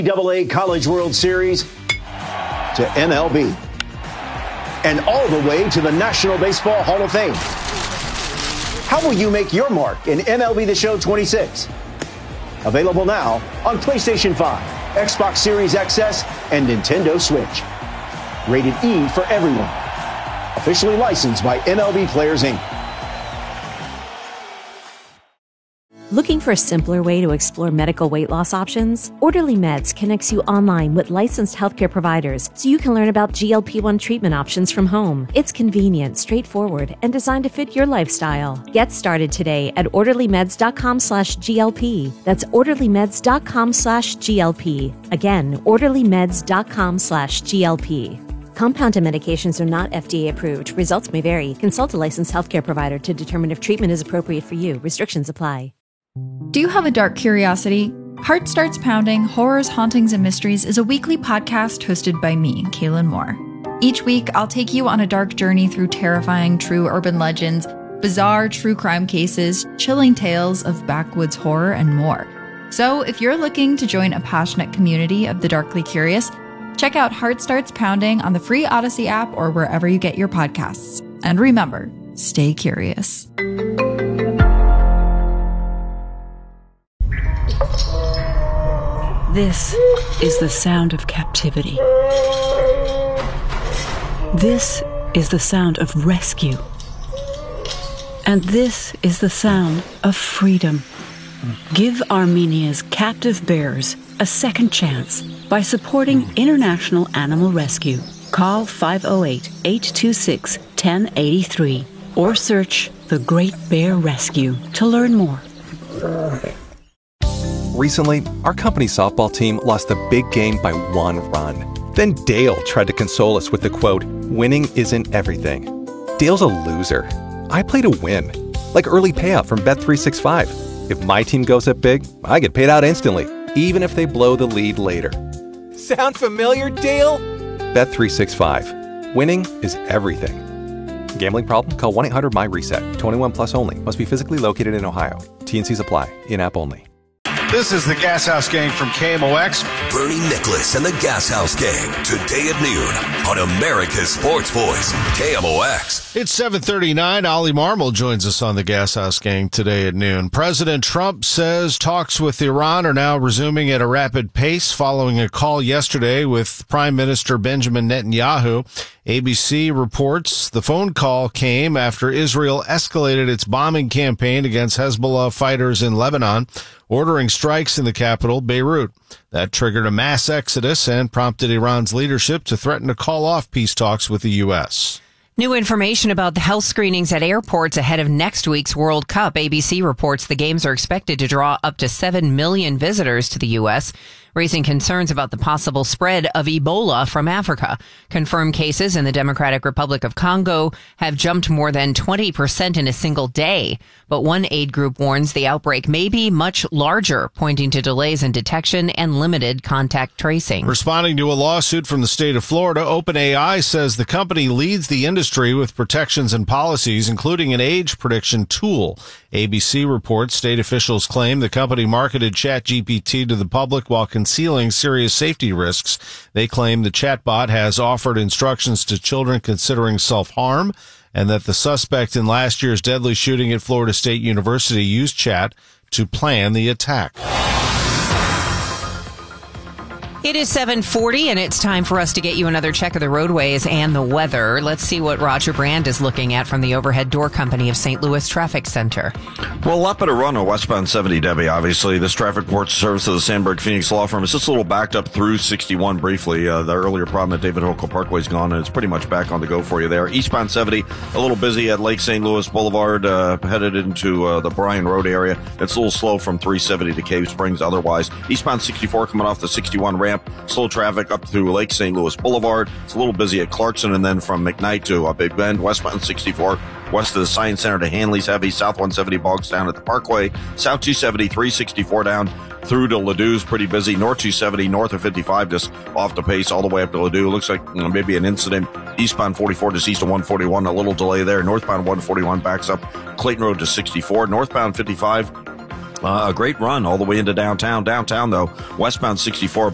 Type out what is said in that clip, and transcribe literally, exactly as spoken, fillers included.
double A College World Series to M L B. And all the way to the National Baseball Hall of Fame. How will you make your mark in M L B The Show twenty-six? Available now on PlayStation five, Xbox Series X S, and Nintendo Switch. Rated E for everyone. Officially licensed by M L B Players, Incorporated. Looking for a simpler way to explore medical weight loss options? Orderly Meds connects you online with licensed healthcare providers so you can learn about G L P one treatment options from home. It's convenient, straightforward, and designed to fit your lifestyle. Get started today at orderlymeds.com slash GLP. That's orderlymeds.com slash GLP. Again, orderlymeds.com slash GLP. Compounded medications are not F D A approved. Results may vary. Consult a licensed healthcare provider to determine if treatment is appropriate for you. Restrictions apply. Do you have a dark curiosity? Heart Starts Pounding, Horrors, Hauntings, and Mysteries is a weekly podcast hosted by me, Kaylin Moore. Each week, I'll take you on a dark journey through terrifying true urban legends, bizarre true crime cases, chilling tales of backwoods horror, and more. So if you're looking to join a passionate community of the darkly curious, check out Heart Starts Pounding on the free Odyssey app or wherever you get your podcasts. And remember, stay curious. This is the sound of captivity. This is the sound of rescue. And this is the sound of freedom. Give Armenia's captive bears a second chance by supporting International Animal Rescue. Call five oh eight, eight two six, one oh eight three or search The Great Bear Rescue to learn more. Recently, our company softball team lost a big game by one run. Then Dale tried to console us with the quote, "Winning isn't everything." Dale's a loser. I play to win. Like early payout from Bet three sixty-five. If my team goes up big, I get paid out instantly, even if they blow the lead later. Sound familiar, Dale? Bet three sixty-five. Winning is everything. Gambling problem? Call one eight hundred M Y reset. twenty-one plus only. Must be physically located in Ohio. T and Cs apply. In-app only. This is the Gas House Gang from K M O X. Bernie Nicholas and the Gas House Gang, today at noon on America's Sports Voice, K M O X. It's seven thirty-nine. Ollie Marmol joins us on the Gas House Gang today at noon. President Trump says talks with Iran are now resuming at a rapid pace following a call yesterday with Prime Minister Benjamin Netanyahu. A B C reports the phone call came after Israel escalated its bombing campaign against Hezbollah fighters in Lebanon, ordering strikes in the capital, Beirut. That triggered a mass exodus and prompted Iran's leadership to threaten to call off peace talks with the U S. New information about the health screenings at airports ahead of next week's World Cup. A B C reports the games are expected to draw up to seven million visitors to the U S, raising concerns about the possible spread of Ebola from Africa. Confirmed cases in the Democratic Republic of Congo have jumped more than twenty percent in a single day. But one aid group warns the outbreak may be much larger, pointing to delays in detection and limited contact tracing. Responding to a lawsuit from the state of Florida, OpenAI says the company leads the industry with protections and policies, including an age prediction tool. A B C reports state officials claim the company marketed ChatGPT to the public while concealing serious safety risks. They claim the chatbot has offered instructions to children considering self-harm and that the suspect in last year's deadly shooting at Florida State University used chat to plan the attack. It is seven forty, and it's time for us to get you another check of the roadways and the weather. Let's see what Roger Brand is looking at from the Overhead Door Company of Saint Louis Traffic Center. Well, a lot better run on westbound seventy, Debbie, obviously. This traffic reports service of the Sandberg Phoenix Law Firm is just a little backed up through sixty-one briefly. Uh, the earlier problem at David Hokel Parkway is gone, and it's pretty much back on the go for you there. Eastbound seventy, a little busy at Lake Saint Louis Boulevard, uh, headed into uh, the Bryan Road area. It's a little slow from three seventy to Cave Springs otherwise. Eastbound sixty-four coming off the sixty-one ramp. Slow traffic up through Lake Saint Louis Boulevard. It's a little busy at Clarkson, and then from McKnight to uh, Big Bend. Westbound sixty-four, west of the Science Center to Hanley's heavy. South one seventy bogs down at the Parkway. South two seventy, three sixty-four down through to Ladou's pretty busy. North two seventy, north of fifty-five, just off the pace all the way up to Ladou. Looks like you know, maybe an incident. Eastbound forty-four just east of one forty-one, a little delay there. Northbound one forty-one backs up Clayton Road to sixty-four. Northbound fifty-five, uh, a great run all the way into downtown. Downtown, though, westbound sixty-four